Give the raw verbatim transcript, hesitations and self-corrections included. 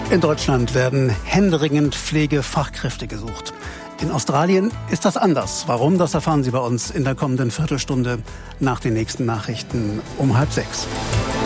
In Deutschland werden händeringend Pflegefachkräfte gesucht. In Australien ist das anders. Warum, das erfahren Sie bei uns in der kommenden Viertelstunde nach den nächsten Nachrichten um halb sechs.